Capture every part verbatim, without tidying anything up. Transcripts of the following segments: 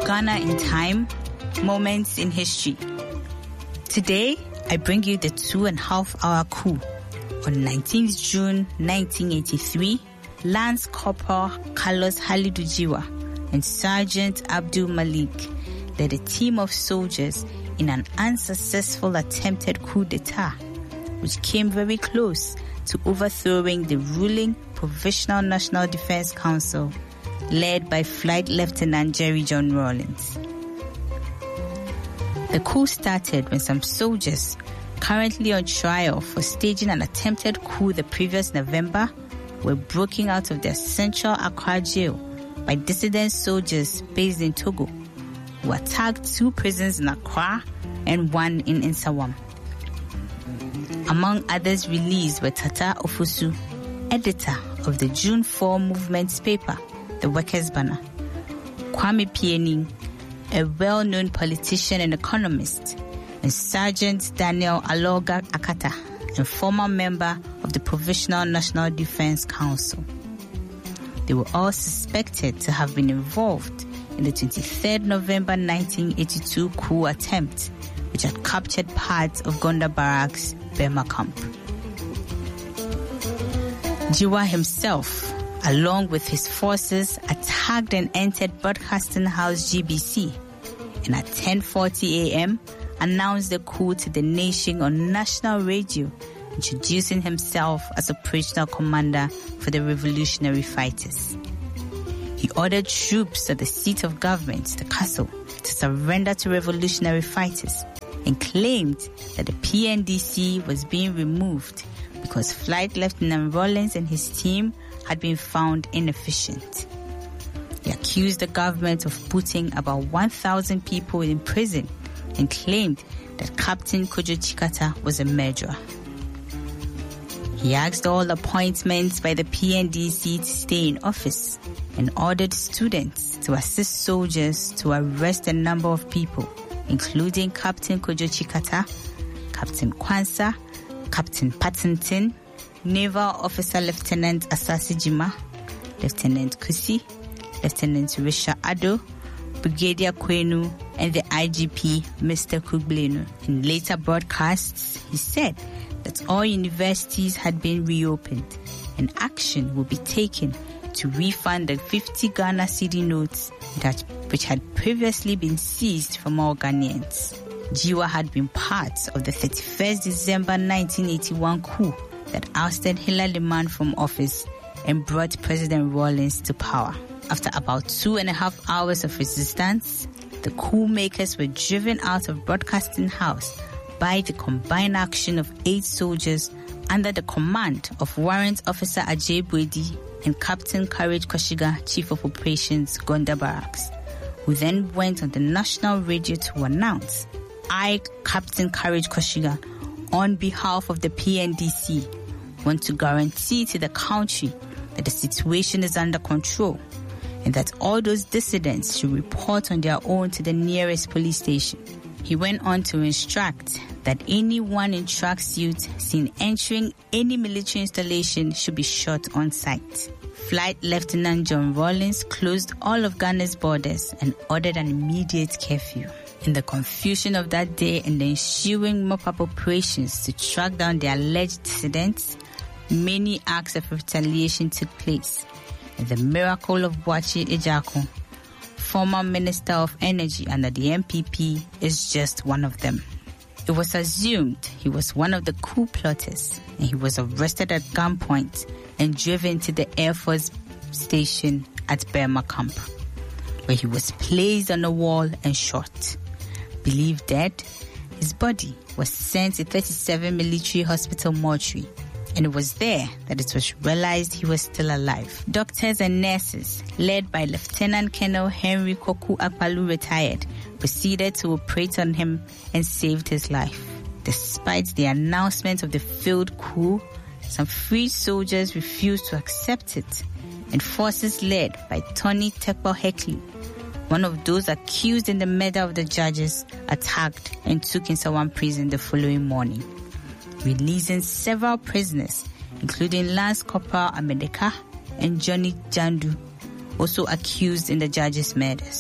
Ghana in Time, Moments in History. Today, I bring you the two and a half hour coup. On nineteenth June nineteen eighty-three, Lance Corporal Carlos Halidu Jiwa and Sergeant Abdul Malik led a team of soldiers in an unsuccessful attempted coup d'etat, which came very close to overthrowing the ruling Provisional National Defense Council led by Flight Lieutenant Jerry John Rawlings. The coup started when some soldiers currently on trial for staging an attempted coup the previous November were broken out of their central Accra jail by dissident soldiers based in Togo, who attacked two prisons in Accra and one in Nsawam. Among others released were Tata Ofosu, editor of the June fourth movement's paper, The Workers' Banner, Kwame Pieni, a well-known politician and economist, and Sergeant Daniel Aloga Akata, a former member of the Provisional National Defense Council. They were all suspected to have been involved in the twenty-third of November nineteen eighty-two coup attempt, which had captured parts of Gonda Barracks, Burma camp. Jiwa himself, along with his forces, attacked and entered Broadcasting House G B C, and at ten forty a.m. announced the coup to the nation on national radio, introducing himself as operational commander for the revolutionary fighters. He ordered troops at the seat of government, the castle, to surrender to revolutionary fighters, and claimed that the P N D C was being removed because Flight Lieutenant Rawlings and his team had been found inefficient. He accused the government of putting about one thousand people in prison and claimed that Captain Kojo Chikata was a murderer. He asked all appointments by the P N D C to stay in office and ordered students to assist soldiers to arrest a number of people, including Captain Kojo Chikata, Captain Kwanzaa, Captain Patterson, Naval Officer Lieutenant Asasi Jima, Lieutenant Kusi, Lieutenant Risha Ado, Brigadier Kwenu, and the I G P, Mister Kuglenu. In later broadcasts, he said that all universities had been reopened and action would be taken to refund the fifty Ghana cedi notes that which had previously been seized from all Ghanaians. Jiwa had been part of the thirty-first of December nineteen eighty-one coup that ousted Hilary Liman from office and brought President Rawlings to power. After about two and a half hours of resistance, the coup makers were driven out of Broadcasting House by the combined action of eight soldiers under the command of Warrant Officer Ajay Bwedi and Captain Courage Koshiga, Chief of Operations, Gonda Barracks, who then went on the national radio to announce, I, Captain Courage Koshiga, on behalf of the P N D C, want to guarantee to the country that the situation is under control and that all those dissidents should report on their own to the nearest police station. He went on to instruct that anyone in tracksuit seen entering any military installation should be shot on sight. Flight Lieutenant John Rawlings closed all of Ghana's borders and ordered an immediate curfew. In the confusion of that day and the ensuing mop-up operations to track down the alleged dissidents, many acts of retaliation took place. And the miracle of Boachi Ejako, former Minister of Energy under the M P P, is just one of them. It was assumed he was one of the coup plotters, and he was arrested at gunpoint and driven to the Air Force station at Burma camp, where he was placed on a wall and shot. Believed dead, his body was sent to thirty-seven Military Hospital mortuary, and it was there that it was realized he was still alive. Doctors and nurses, led by Lieutenant Colonel Henry Koku Akpalu, retired, proceeded to operate on him and saved his life. Despite the announcement of the failed coup, some free soldiers refused to accept it, and forces led by Tony Tekpo Heckley, one of those accused in the murder of the judges, attacked and took Nsawam prison the following morning, releasing several prisoners, including Lance Corporal Amedeka and Johnny Jandu, also accused in the judges' murders.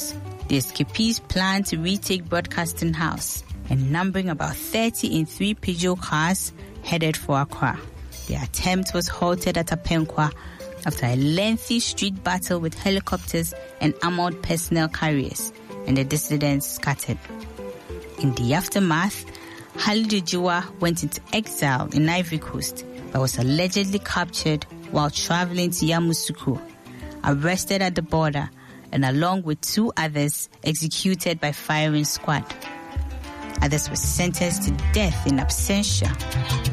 The escapees planned to retake Broadcasting House, and numbering about thirty in three Peugeot cars, headed for Accra. The attempt was halted at Apenkwa after a lengthy street battle with helicopters and armored personnel carriers, and the dissidents scattered. In the aftermath, Halidu Jiwa went into exile in Ivory Coast, but was allegedly captured while traveling to Yamoussoukro, arrested at the border, and along with two others executed by firing squad. Others were sentenced to death in absentia.